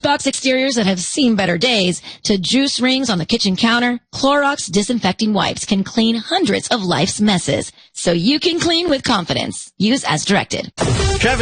Box exteriors that have seen better days to juice rings on the kitchen counter, Clorox disinfecting wipes can clean hundreds of life's messes. So you can clean with confidence. Use as directed.